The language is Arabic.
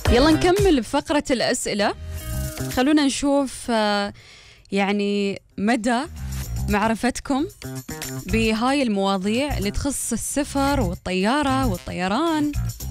يلا نكمل بفقرة الأسئلة. خلونا نشوف يعني مدى معرفتكم بهاي المواضيع اللي تخص السفر والطيارة والطيران